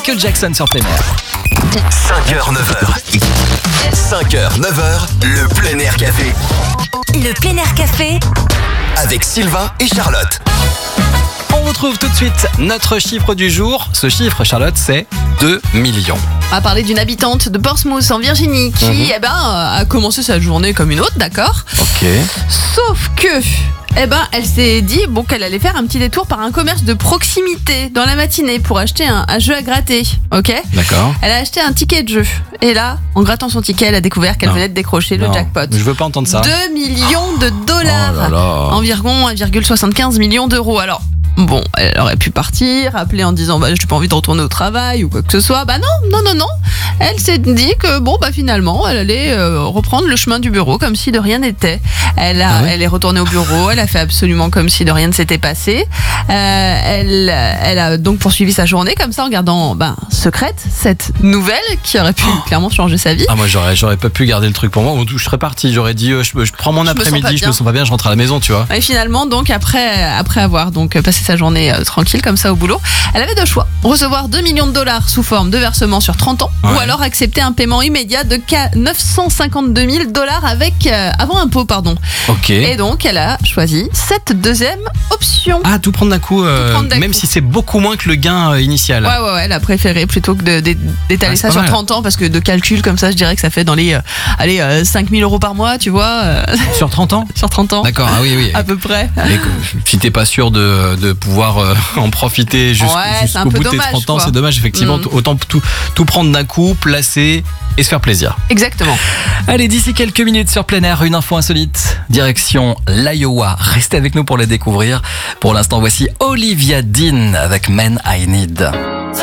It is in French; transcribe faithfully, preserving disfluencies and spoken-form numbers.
Michael Jackson sur plein air. cinq heures neuf heures. cinq heures neuf heures, le plein air café. Le plein air café Avec Sylvain et Charlotte. On retrouve tout de suite notre chiffre du jour. Ce chiffre, Charlotte, c'est deux millions. On va parler d'une habitante de Portsmouth en Virginie qui Mhm. eh ben, a commencé sa journée comme une autre, d'accord ? Ok. Sauf que, eh ben, elle s'est dit bon, qu'elle allait faire un petit détour par un commerce de proximité dans la matinée pour acheter un, un jeu à gratter, ok ? D'accord. Elle a acheté un ticket de jeu. Et là, en grattant son ticket, elle a découvert qu'elle Non. venait de décrocher le Non, jackpot. Je veux pas entendre ça. deux millions de dollars. Oh là là. Environ un virgule soixante-quinze millions d'euros. Alors, bon, elle aurait pu partir, appeler en disant bah, j'ai pas envie de retourner au travail ou quoi que ce soit. Bah non, non, non, non. Elle s'est dit que bon, bah finalement, elle allait euh, reprendre le chemin du bureau comme si de rien n'était. Elle, a, Ah ouais elle est retournée au bureau, elle a fait absolument comme si de rien ne s'était passé. Euh, elle, elle a donc poursuivi sa journée comme ça en gardant bah, secrète cette nouvelle qui aurait pu clairement changer sa vie. Ah, moi, j'aurais, j'aurais pas pu garder le truc pour moi. Ou Je serais parti. J'aurais dit, euh, je, je prends mon Je me sens après-midi, pas je bien. me sens pas bien, je rentre à la maison, tu vois. Et finalement, donc après, après avoir donc passé sa journée euh, tranquille comme ça au boulot, elle avait deux choix. Recevoir deux millions de dollars sous forme de versement sur trente ans Ouais. ou alors accepter un paiement immédiat de neuf cent cinquante-deux mille dollars avec, euh, avant impôt. Pardon. Ok. Et donc, elle a choisi cette deuxième option. Ah, tout prendre d'un coup, euh, Tout prendre d'un même coup. si c'est beaucoup moins que le gain euh, initial. Ouais, ouais, ouais, elle a préféré plutôt que de- de- d'étaler Ah, c'est ça pas sur mal. trente ans parce que de calcul comme ça, je dirais que ça fait dans les euh, allez, euh, cinq mille euros par mois, tu vois, euh, Sur trente ans. sur trente ans. D'accord, ah oui, oui. À peu près. Mais que- si t'es pas sûr de, de pouvoir euh, en profiter jusqu'au, Ouais, c'est un jusqu'au peu bout de tes dommage, trente ans, quoi. c'est dommage, effectivement. Mm. Autant tout, tout prendre d'un coup, placer et se faire plaisir. Exactement. Allez, d'ici quelques minutes sur plein air, une info insolite. Direction l'Iowa. Restez avec nous pour la découvrir. Pour l'instant, voici Olivia Dean avec Men I Need.